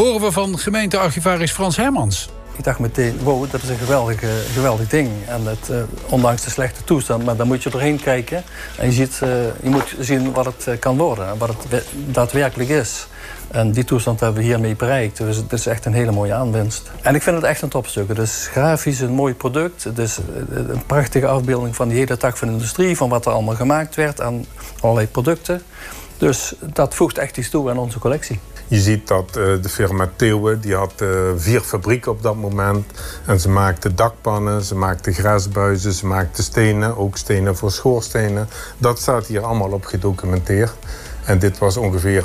horen we van gemeentearchivaris Frans Hermans. Ik dacht meteen, wow, dat is een geweldig ding. En ondanks de slechte toestand, maar dan moet je doorheen kijken. En je moet zien wat het kan worden en wat het daadwerkelijk is. En die toestand hebben we hiermee bereikt. Dus het is echt een hele mooie aanwinst. En ik vind het echt een topstuk. Het is grafisch een mooi product. Het is een prachtige afbeelding van die hele tak van de industrie. Van wat er allemaal gemaakt werd aan allerlei producten. Dus dat voegt echt iets toe aan onze collectie. Je ziet dat de firma Theeuwen, die had 4 fabrieken op dat moment. En ze maakten dakpannen, ze maakten grasbuizen, ze maakten stenen. Ook stenen voor schoorstenen. Dat staat hier allemaal op gedocumenteerd. En dit was ongeveer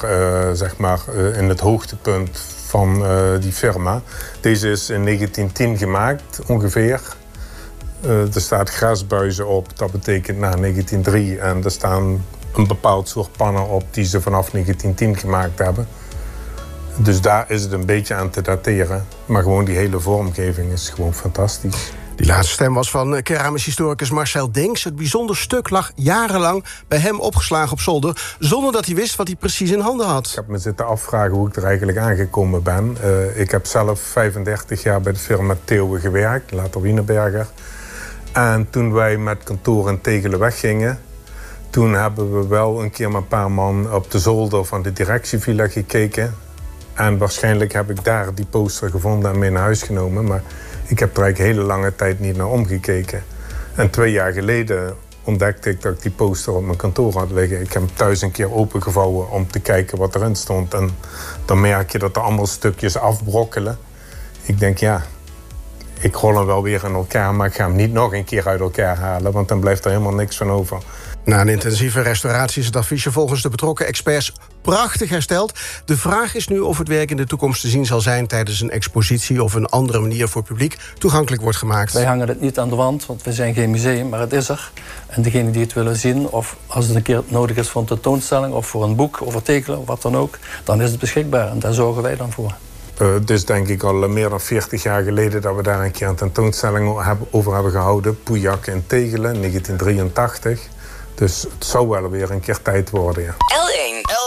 in het hoogtepunt van die firma. Deze is in 1910 gemaakt, ongeveer. Er staat grasbuizen op, dat betekent na 1903. En er staan een bepaald soort pannen op die ze vanaf 1910 gemaakt hebben. Dus daar is het een beetje aan te dateren. Maar gewoon die hele vormgeving is gewoon fantastisch. Die laatste stem was van keramisch historicus Marcel Denks. Het bijzonder stuk lag jarenlang bij hem opgeslagen op zolder, zonder dat hij wist wat hij precies in handen had. Ik heb me zitten afvragen hoe ik er eigenlijk aangekomen ben. Ik heb zelf 35 jaar bij de firma Theeuwen gewerkt, later Wienerberger. En toen wij met kantoor in Tegelen weggingen, toen hebben we wel een keer met een paar man op de zolder van de directievilla gekeken. En waarschijnlijk heb ik daar die poster gevonden en mee naar huis genomen. Maar ik heb er eigenlijk hele lange tijd niet naar omgekeken. En 2 jaar geleden ontdekte ik dat ik die poster op mijn kantoor had liggen. Ik heb hem thuis een keer opengevouwen om te kijken wat erin stond. En dan merk je dat er allemaal stukjes afbrokkelen. Ik denk, ja, ik rol hem wel weer in elkaar, maar ik ga hem niet nog een keer uit elkaar halen, want dan blijft er helemaal niks van over. Na een intensieve restauratie is het affiche volgens de betrokken experts prachtig hersteld. De vraag is nu of het werk in de toekomst te zien zal zijn tijdens een expositie of een andere manier voor publiek toegankelijk wordt gemaakt. Wij hangen het niet aan de wand, want we zijn geen museum, maar het is er. En degenen die het willen zien, of als het een keer nodig is voor een tentoonstelling of voor een boek over tekenen of wat dan ook, dan is het beschikbaar en daar zorgen wij dan voor. Het is denk ik al meer dan 40 jaar geleden dat we daar een keer een tentoonstelling over hebben gehouden. Poejak in Tegelen, 1983. Dus het zou wel weer een keer tijd worden, ja. L1